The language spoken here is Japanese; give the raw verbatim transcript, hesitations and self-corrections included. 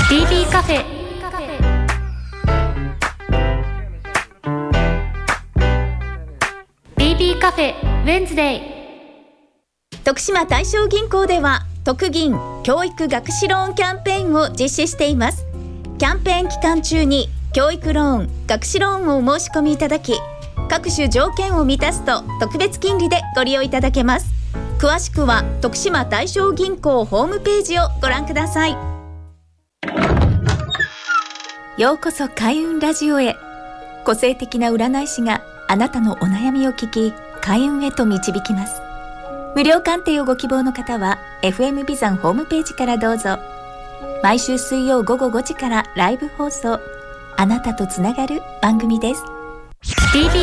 ティービー カフェティービー カフェウェンズデイ。 徳島大正銀行では特銀教育学士ローンキャンペーンを実施しています。キャンペーン期間中に教育ローン、学士ローンをお申し込みいただき、各種条件を満たすと特別金利でご利用いただけます。詳しくは徳島大正銀行ホームページをご覧ください。ようこそ開運ラジオへ。個性的な占い師があなたのお悩みを聞き、開運へと導きます。無料鑑定をご希望の方は エフエム ビザンホームページからどうぞ。毎週水曜午後ごじからライブ放送、あなたとつながる番組です。 ティービー